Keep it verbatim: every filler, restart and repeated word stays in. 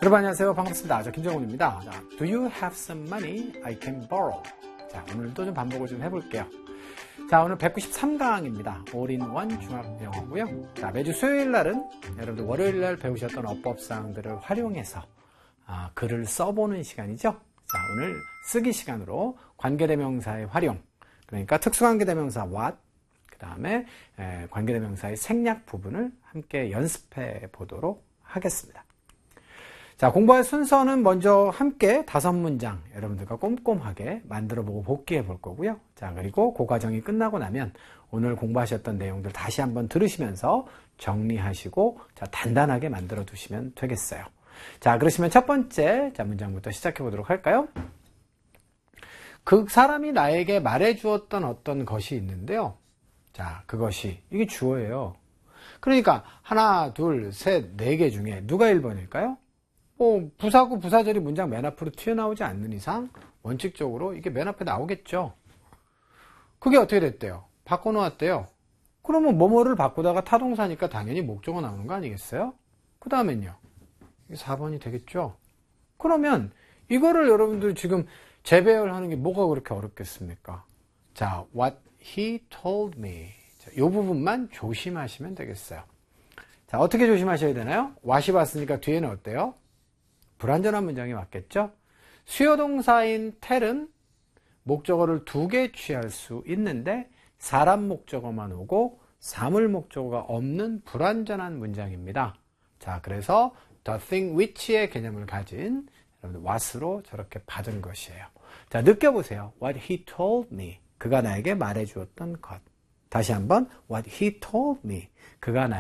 여러분 안녕하세요. 반갑습니다. 저 김정훈입니다. 자, Do you have some money I can borrow? 자, 오늘도 좀 반복을 좀 해볼게요. 자, 오늘 백구십삼 강입니다. 올인원 중학영어고요. 자, 매주 수요일 날은 여러분들 월요일 날 배우셨던 어법사항들을 활용해서 아, 글을 써보는 시간이죠. 자, 오늘 쓰기 시간으로 관계대명사의 활용, 그러니까 특수관계대명사 what, 그 다음에 관계대명사의 생략 부분을 함께 연습해 보도록 하겠습니다. 자, 공부할 순서는 먼저 함께 다섯 문장 여러분들과 꼼꼼하게 만들어 보고 복기해 볼 거고요. 자, 그리고 그 과정이 끝나고 나면 오늘 공부하셨던 내용들 다시 한번 들으시면서 정리하시고 자, 단단하게 만들어 두시면 되겠어요. 자, 그러시면 첫 번째 자, 문장부터 시작해 보도록 할까요? 그 사람이 나에게 말해 주었던 어떤 것이 있는데요. 자, 그것이 이게 주어예요. 그러니까 하나, 둘, 셋, 네 개 중에 누가 일 번일까요? 뭐 부사구 부사절이 문장 맨 앞으로 튀어나오지 않는 이상 원칙적으로 이게 맨 앞에 나오겠죠. 그게 어떻게 됐대요? 바꿔놓았대요. 그러면 뭐뭐를 바꾸다가 타동사니까 당연히 목적어 나오는 거 아니겠어요? 그 다음엔요. 이게 사 번이 되겠죠. 그러면 이거를 여러분들 지금 재배열하는 게 뭐가 그렇게 어렵겠습니까? 자, what he told me. 자, 이 부분만 조심하시면 되겠어요. 자, 어떻게 조심하셔야 되나요? what이 왔으니까 뒤에는 어때요? 불완전한 문장이 맞겠죠? 수요동사인 tell은 목적어를 두 개 취할 수 있는데 사람 목적어만 오고 사물 목적어가 없는 불완전한 문장입니다. 자, 그래서 the thing which의 개념을 가진 여러분들 what으로 저렇게 받은 것이에요. 자, 느껴보세요. What he told me. 그가 나에게 말해 주었던 것. 다시 한번 What he told me. 그가 나에게